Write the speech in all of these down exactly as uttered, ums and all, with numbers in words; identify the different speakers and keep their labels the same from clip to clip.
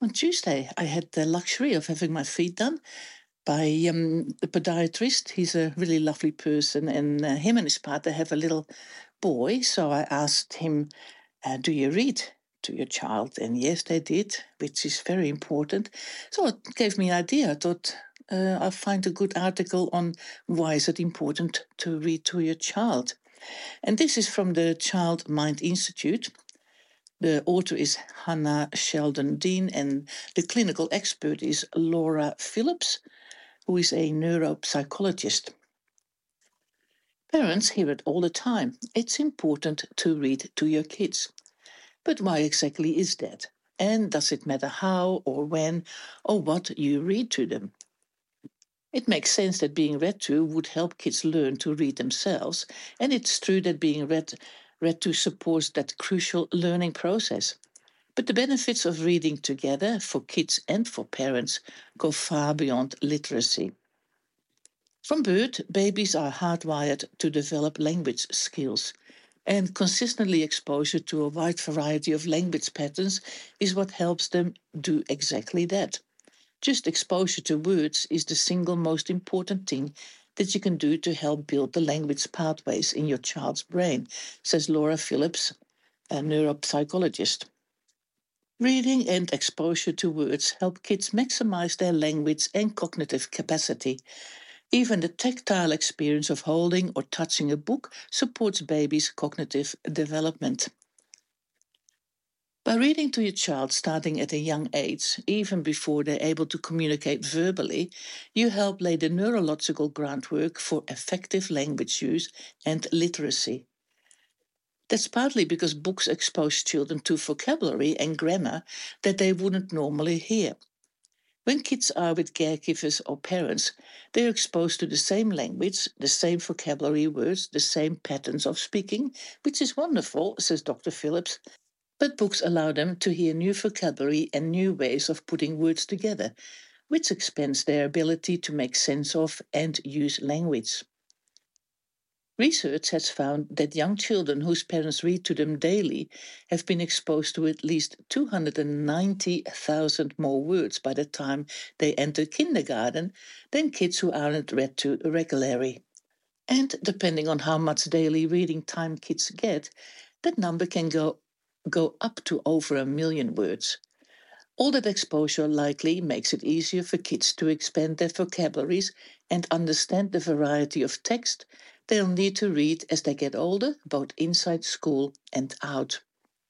Speaker 1: On Tuesday, I had the luxury of having my feet done by um, the podiatrist. He's a really lovely person, and uh, him and his partner have a little boy. So I asked him, uh, Do you read to your child? And yes, they did, which is very important. So it gave me an idea. I thought uh, I'll find a good article on why is it important to read to your child. And this is from the Child Mind Institute. The author is Hannah Sheldon Dean, and the clinical expert is Laura Phillips, who is a neuropsychologist. Parents hear it all the time. It's important to read to your kids. But why exactly is that? And does it matter how or when or what you read to them? It makes sense that being read to would help kids learn to read themselves, and it's true that being read, read to supports that crucial learning process. But the benefits of reading together for kids and for parents go far beyond literacy. From birth, babies are hardwired to develop language skills, and consistently exposure to a wide variety of language patterns is what helps them do exactly that. Just exposure to words is the single most important thing that you can do to help build the language pathways in your child's brain, says Laura Phillips, a neuropsychologist. Reading and exposure to words help kids maximize their language and cognitive capacity. Even the tactile experience of holding or touching a book supports babies' cognitive development. By reading to your child starting at a young age, even before they're able to communicate verbally, you help lay the neurological groundwork for effective language use and literacy. That's partly because books expose children to vocabulary and grammar that they wouldn't normally hear. When kids are with caregivers or parents, they're exposed to the same language, the same vocabulary words, the same patterns of speaking, which is wonderful, says Doctor Phillips. But books allow them to hear new vocabulary and new ways of putting words together, which expands their ability to make sense of and use language. Research has found that young children whose parents read to them daily have been exposed to at least two hundred ninety thousand more words by the time they enter kindergarten than kids who aren't read to regularly. And depending on how much daily reading time kids get, that number can go, go up to over a million words. All that exposure likely makes it easier for kids to expand their vocabularies and understand the variety of text they'll need to read as they get older, both inside school and out.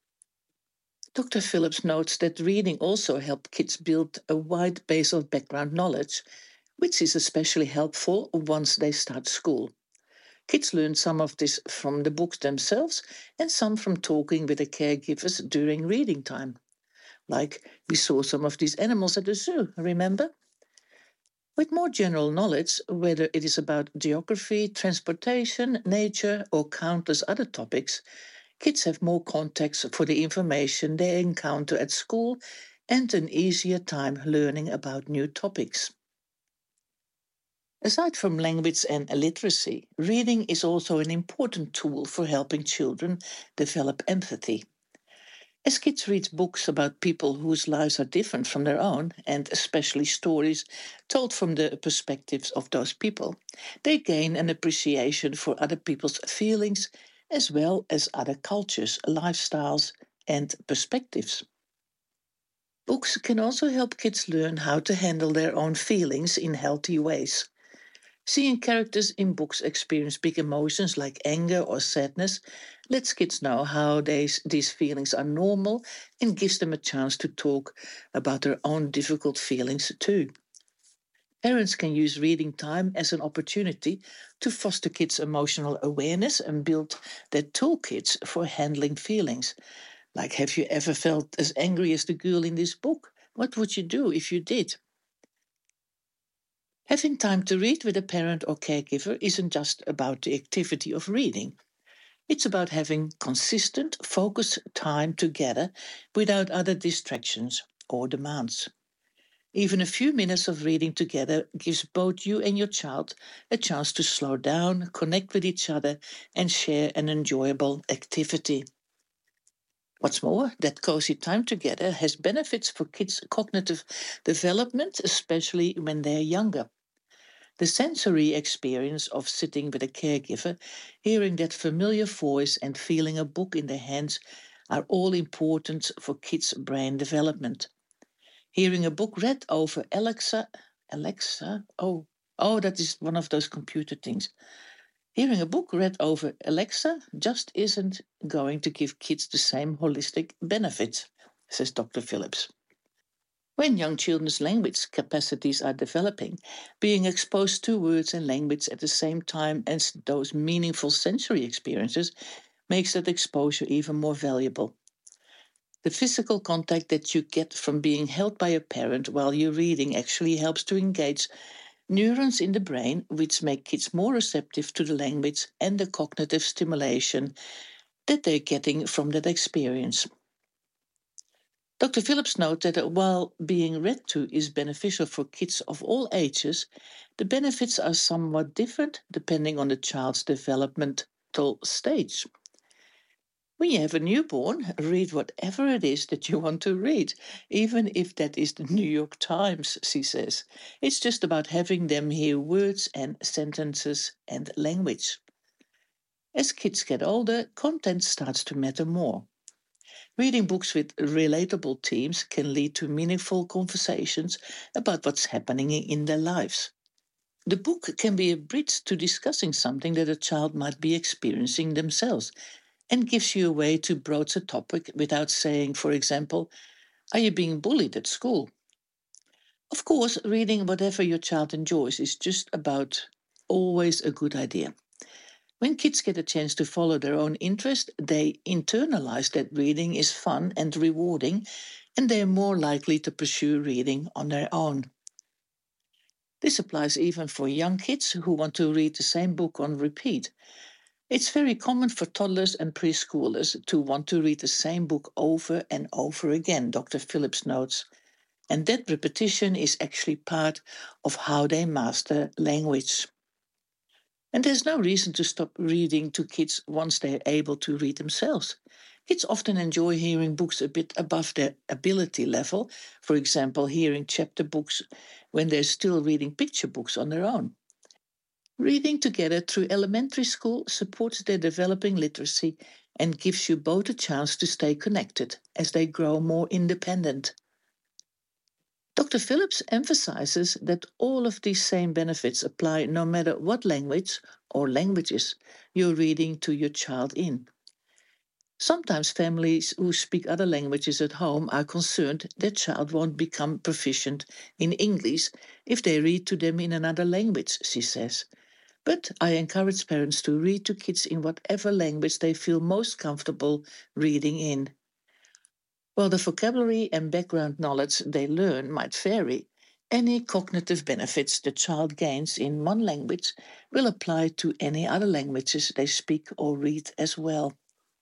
Speaker 1: Doctor Phillips notes that reading also helps kids build a wide base of background knowledge, which is especially helpful once they start school. Kids learn some of this from the books themselves and some from talking with the caregivers during reading time. Like we saw some of these animals at the zoo, remember? With more general knowledge, whether it is about geography, transportation, nature, or countless other topics, kids have more context for the information they encounter at school and an easier time learning about new topics. Aside from language and literacy, reading is also an important tool for helping children develop empathy. As kids read books about people whose lives are different from their own, and especially stories told from the perspectives of those people, they gain an appreciation for other people's feelings as well as other cultures, lifestyles, and perspectives. Books can also help kids learn how to handle their own feelings in healthy ways. Seeing characters in books experience big emotions like anger or sadness lets kids know how these, these feelings are normal and gives them a chance to talk about their own difficult feelings too. Parents can use reading time as an opportunity to foster kids' emotional awareness and build their toolkits for handling feelings. Like, have you ever felt as angry as the girl in this book? What would you do if you did? Having time to read with a parent or caregiver isn't just about the activity of reading. It's about having consistent, focused time together without other distractions or demands. Even a few minutes of reading together gives both you and your child a chance to slow down, connect with each other, and share an enjoyable activity. What's more, that cozy time together has benefits for kids' cognitive development, especially when they're younger. The sensory experience of sitting with a caregiver, hearing that familiar voice, and feeling a book in their hands are all important for kids' brain development. Hearing a book read over Alexa, Alexa, oh, oh, that is one of those computer things. Hearing a book read over Alexa just isn't going to give kids the same holistic benefits, says Doctor Phillips. When young children's language capacities are developing, being exposed to words and language at the same time as those meaningful sensory experiences makes that exposure even more valuable. The physical contact that you get from being held by a parent while you're reading actually helps to engage neurons in the brain, which make kids more receptive to the language and the cognitive stimulation that they're getting from that experience. Doctor Phillips noted that while being read to is beneficial for kids of all ages, the benefits are somewhat different depending on the child's developmental stage. When you have a newborn, read whatever it is that you want to read, even if that is the New York Times, she says. It's just about having them hear words and sentences and language. As kids get older, content starts to matter more. Reading books with relatable themes can lead to meaningful conversations about what's happening in their lives. The book can be a bridge to discussing something that a child might be experiencing themselves and gives you a way to broach a topic without saying, for example, "Are you being bullied at school?" Of course, reading whatever your child enjoys is just about always a good idea. When kids get a chance to follow their own interest, they internalize that reading is fun and rewarding, and they're more likely to pursue reading on their own. This applies even for young kids who want to read the same book on repeat. It's very common for toddlers and preschoolers to want to read the same book over and over again, Doctor Phillips notes, and that repetition is actually part of how they master language. And there's no reason to stop reading to kids once they're able to read themselves. Kids often enjoy hearing books a bit above their ability level, for example, hearing chapter books when they're still reading picture books on their own. Reading together through elementary school supports their developing literacy and gives you both a chance to stay connected as they grow more independent. Doctor Phillips emphasizes that all of these same benefits apply no matter what language or languages you're reading to your child in. Sometimes families who speak other languages at home are concerned their child won't become proficient in English if they read to them in another language, she says. But I encourage parents to read to kids in whatever language they feel most comfortable reading in. While the vocabulary and background knowledge they learn might vary, any cognitive benefits the child gains in one language will apply to any other languages they speak or read as well.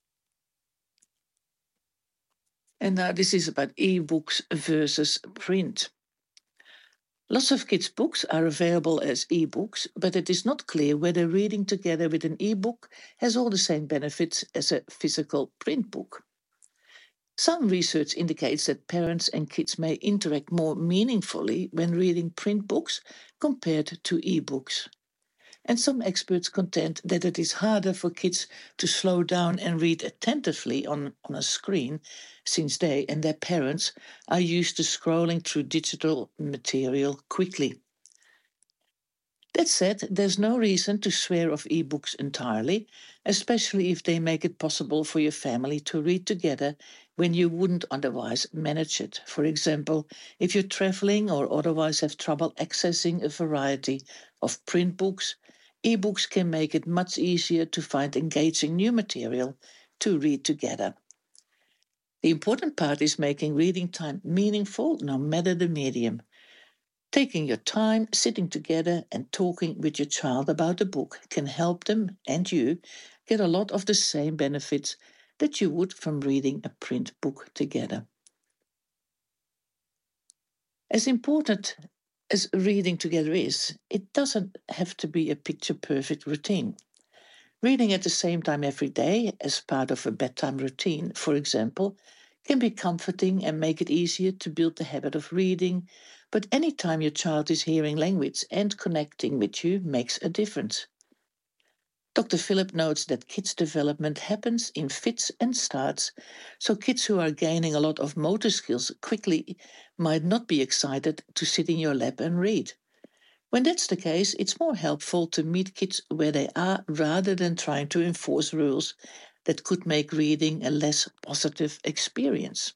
Speaker 1: And now this is about e-books versus print. Lots of kids' books are available as e-books, but it is not clear whether reading together with an e-book has all the same benefits as a physical print book. Some research indicates that parents and kids may interact more meaningfully when reading print books compared to e-books. And some experts contend that it is harder for kids to slow down and read attentively on, on a screen, since they and their parents are used to scrolling through digital material quickly. That said, there's no reason to swear off ebooks entirely, especially if they make it possible for your family to read together when you wouldn't otherwise manage it. For example, if you're traveling or otherwise have trouble accessing a variety of print books, ebooks can make it much easier to find engaging new material to read together. The important part is making reading time meaningful no matter the medium. Taking your time, sitting together, and talking with your child about a book can help them and you get a lot of the same benefits that you would from reading a print book together. As important as reading together is, it doesn't have to be a picture perfect routine. Reading at the same time every day as part of a bedtime routine, for example, can be comforting and make it easier to build the habit of reading. But any time your child is hearing language and connecting with you makes a difference. Doctor Philip notes that kids' development happens in fits and starts, so kids who are gaining a lot of motor skills quickly might not be excited to sit in your lap and read. When that's the case, it's more helpful to meet kids where they are rather than trying to enforce rules that could make reading a less positive experience.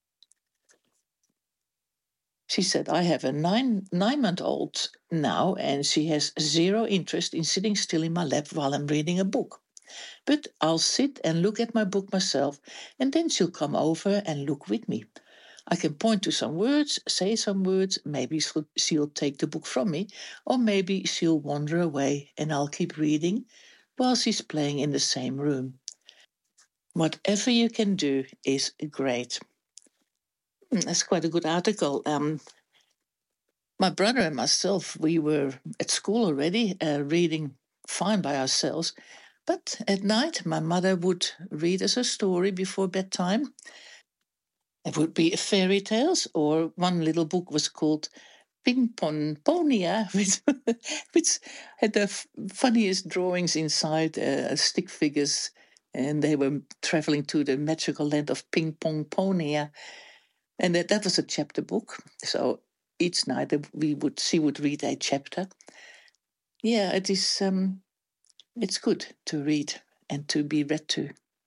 Speaker 1: She said, I have a nine nine month old now, and she has zero interest in sitting still in my lap while I'm reading a book. But I'll sit and look at my book myself, and then she'll come over and look with me. I can point to some words, say some words, maybe she'll, she'll take the book from me, or maybe she'll wander away and I'll keep reading while she's playing in the same room. Whatever you can do is great. Hmm, That's quite a good article. Um, my brother and myself, we were at school already, uh, reading fine by ourselves. But at night, my mother would read us a story before bedtime. It would be fairy tales, or one little book was called Ping Pong Ponia, which, which had the f- funniest drawings inside, uh, stick figures, and they were traveling to the magical land of Ping Pong Ponia, and that, that was a chapter book. So each night uh, we would she would read a chapter. Yeah, it is. Um, it's good to read and to be read to.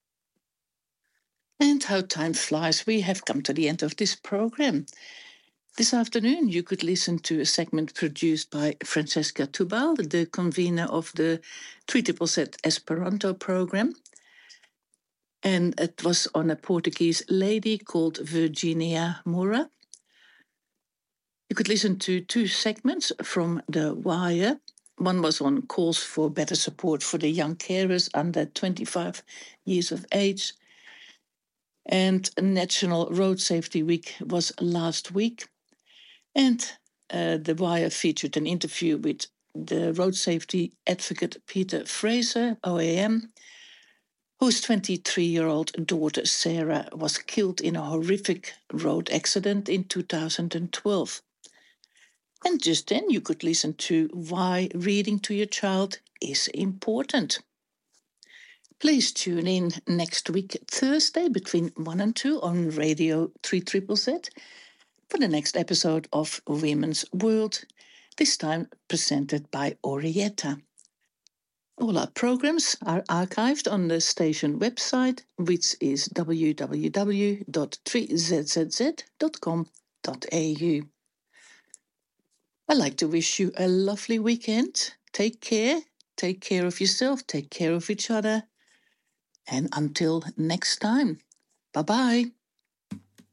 Speaker 1: And how time flies, we have come to the end of this program. This afternoon, you could listen to a segment produced by Francesca Tubal, the convener of the three Z Z Esperanto program. And it was on a Portuguese lady called Virginia Moura. You could listen to two segments from The Wire. One was on calls for better support for the young carers under twenty-five years of age. And National Road Safety Week was last week. And uh, The Wire featured an interview with the road safety advocate Peter Fraser, O A M, whose twenty-three-year-old daughter Sarah was killed in a horrific road accident in two thousand twelve. And just then you could listen to why reading to your child is important. Please tune in next week, Thursday, between one and two on Radio three Z Z Z for the next episode of Women's World, this time presented by Orietta. All our programs are archived on the station website, which is w w w dot three z z z dot com dot a u. I'd like to wish you a lovely weekend. Take care. Take care of yourself. Take care of each other. And until next time, bye-bye.